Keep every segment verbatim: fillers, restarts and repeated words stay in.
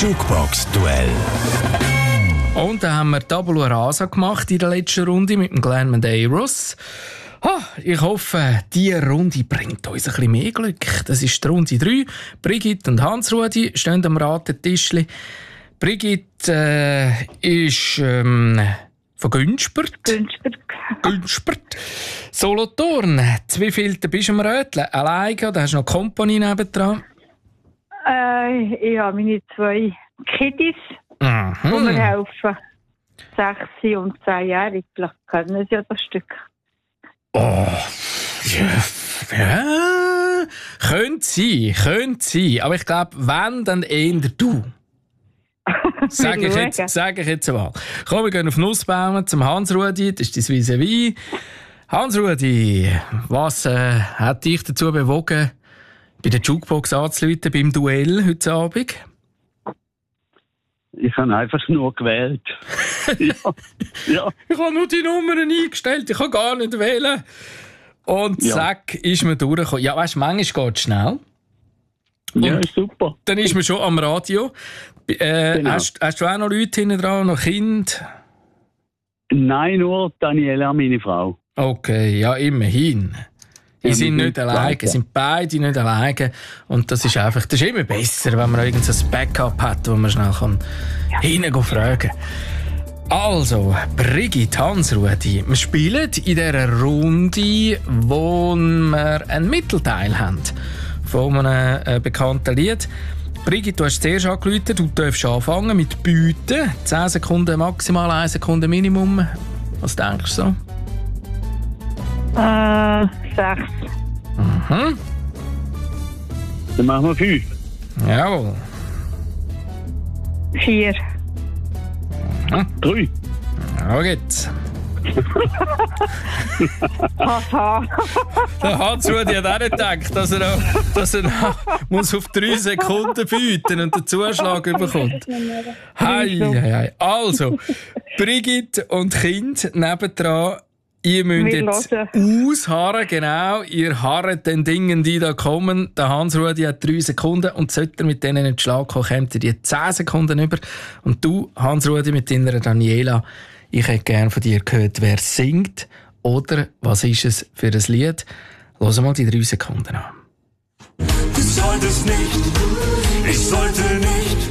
Jukebox-Duell. Und dann haben wir Tabula Rasa gemacht in der letzten Runde mit dem Glenn Medeiros. Ah, ich hoffe, diese Runde bringt uns ein bisschen mehr Glück. Das ist die Runde drei. Brigitte und Hans-Rudi stehen am Ratentischli. Brigitte äh, ist ähm, von Günspert. Günspert. Günspert. Solothurn. Wie viel bist du am Röteln? Alleine oder hast du noch Company nebendran? Äh, ich habe meine zwei Kiddies, Mhm. die mir helfen. Sechs und zehn Jahre. Vielleicht können sie ja das Stück. Oh, ja, ja, könnte sein, könnte sein. Aber ich glaube, wenn, dann eher du. Sag ich, jetzt, sag ich jetzt mal. Komm, wir gehen auf Nussbaumen zum Hans-Rudi, das ist dein Vis-à-vis. Hans-Rudi, was äh, hat dich dazu bewogen, bei der Jukebox anzurufen beim Duell heute Abend? Ich habe einfach nur gewählt. ja, ja. Ich habe nur die Nummern eingestellt, ich kann gar nicht wählen. Und Ja. zack, ist man durchgekommen. Ja, weißt du, manchmal geht es schnell. Ja, Und ist super. Dann ist man schon am Radio. Äh, Genau. hast, hast du auch noch Leute hinten dran, noch Kinder? Nein, nur Daniela, meine Frau. Okay, ja, immerhin. Die Ja, sind wir nicht sind alleine, zwei. sind beide nicht alleine. Und das ist einfach, das ist immer besser, wenn man irgend so ein Backup hat, wo man schnell kann hingehen fragen. Also, Brigitte, Hans-Rudi, wir spielen in dieser Runde, wo wir einen Mittelteil haben von einem äh, bekannten Lied. Brigitte, du hast zuerst angerufen, du darfst anfangen mit Bieten. zehn Sekunden maximal, eine Sekunde Minimum. Was denkst du so? Äh, sechs. Mhm. Dann machen wir fünf. Jawohl. Vier. Drei. Ja, geht's. Haha. Der Hans-Rudi hat auch nicht gedacht, dass er, noch, dass er noch muss auf drei Sekunden bieten und den Zuschlag bekommt. Hei, hei, hei. Also, Brigitte und Kind nebendran, ihr müsst Wir jetzt hören. ausharren, genau. Ihr harret den Dingen, die da kommen. Der Hans-Rudi hat drei Sekunden und sollte er mit denen in den Schlag kommen, kommt er die zehn Sekunden über. Und du, Hans-Rudi, mit deiner Daniela, ich hätte gerne von dir gehört, wer singt oder was ist es für ein Lied. Hören mal die drei Sekunden an. Du solltest nicht, ich sollte nicht.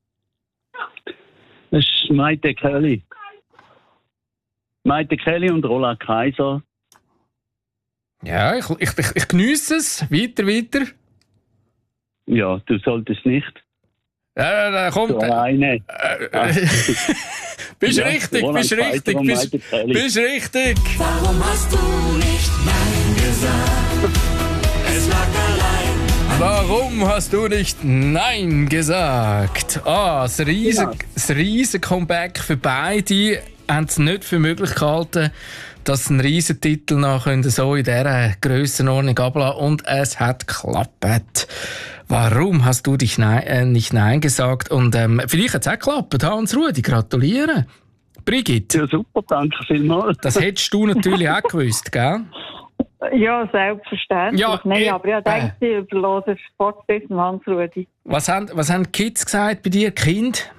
Das ist Maite Kelly. Maite Kelly und Roland Kaiser. Ja, ich, ich, ich, ich geniesse es. Weiter, weiter. Ja, du solltest nicht. Ja, da kommt. Du alleine. Äh, bist Ja, richtig, Roland bist Kaiser richtig, und bist, Maite Kelly. bist richtig. Warum hast du nicht Nein gesagt? Es lag allein. Warum hast du nicht Nein gesagt? Ah, das riesen, Genau. das riesen Comeback für beide haben es nicht für möglich gehalten, dass sie einen riesen Titel noch so in dieser Grössenordnung ablassen. Und es hat geklappt. Warum hast du dich nein, äh, nicht Nein gesagt? Und ähm, vielleicht hat es auch geklappt. Hans-Rudi, gratuliere. Brigitte, Ja, super, danke vielmals. das hättest du natürlich auch gewusst, gell? Ja, selbstverständlich. Ja, Nein, eh, aber ich denke, ich überlasse den Sport bis zum Hans-Rudi. Was haben, was haben die Kids gesagt bei dir, Kind?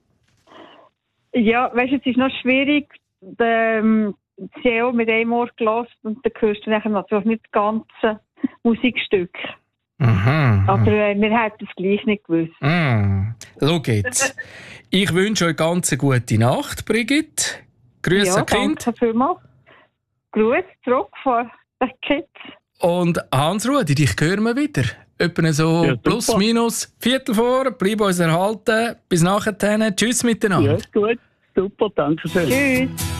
Ja, weißt du, es ist noch schwierig. Ähm, sie haben auch mit einem Ohr gehört und dann hörst du nachher natürlich nicht das ganze Musikstück. Mhm. Aber äh, wir hätten es gleich nicht gewusst. Mm. Schau jetzt. Ich wünsche euch ganz eine gute Nacht, Brigitte. Grüße Ja, an Kind. danke vielmals. Grüß zurück von den Kids. Und Hans-Rudi, dich hören wir wieder. Etwa so Ja, super. plus minus Viertel vor. Bleib uns erhalten. Bis nachher. Tschüss miteinander. Ja, ist gut. Super, danke schön. Tschüss.